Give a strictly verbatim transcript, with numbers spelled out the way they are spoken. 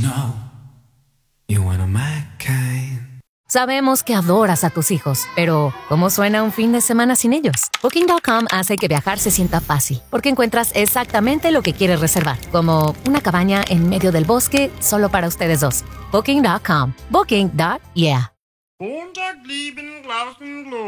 know you're one of my kind. Sabemos que adoras a tus hijos, pero ¿cómo suena un fin de semana sin ellos? Booking punto com hace que viajar se sienta fácil, porque encuentras exactamente lo que quieres reservar, como una cabaña en medio del bosque solo para ustedes dos. Booking punto com. Booking. Yeah.